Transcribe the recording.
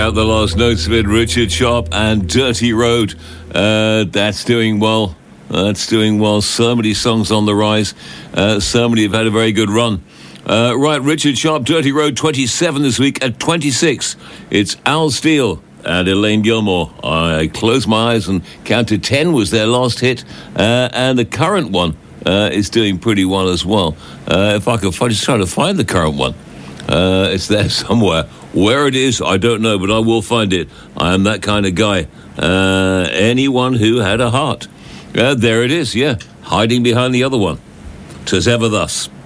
out the last notes of it. Richard Sharp and Dirty Road. That's doing well. That's doing well. So many songs on the rise. So many have had a very good run. Right, Richard Sharp, Dirty Road, 27 this week. At 26, it's Al Steele and Elaine Gilmore. I closed my eyes and counted 10 was their last hit. And the current one is doing pretty well as well. If I could just try to find the current one. It's there somewhere. Where it is, I don't know, but I will find it. I am that kind of guy. Anyone who had a heart. There it is, yeah. Hiding behind the other one. 'Tis ever thus.